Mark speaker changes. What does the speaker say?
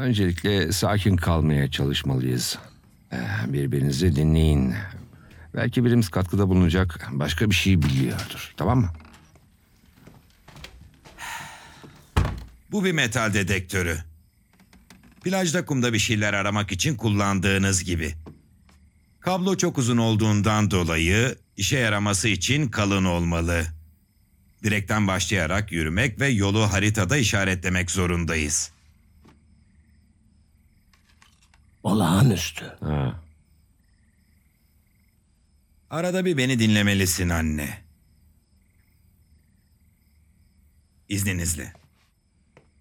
Speaker 1: Öncelikle sakin kalmaya çalışmalıyız. Birbirinizi dinleyin. Belki birimiz katkıda bulunacak başka bir şey biliyordur. Tamam mı?
Speaker 2: Bu bir metal dedektörü. Plajda kumda bir şeyler aramak için kullandığınız gibi. Kablo çok uzun olduğundan dolayı işe yaraması için kalın olmalı. Direkten başlayarak yürümek ve yolu haritada işaretlemek zorundayız.
Speaker 3: Olağanüstü.
Speaker 1: Ha.
Speaker 2: Arada bir beni dinlemelisin anne. İzninizle.